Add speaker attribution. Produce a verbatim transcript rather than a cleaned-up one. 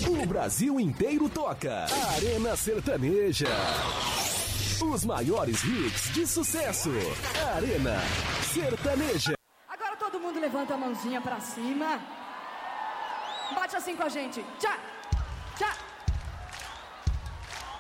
Speaker 1: O Brasil inteiro toca. Arena Sertaneja. Os maiores hits de sucesso. Arena Sertaneja.
Speaker 2: Agora todo mundo levanta a mãozinha pra cima. Bate assim com a gente. Tchá, tchá.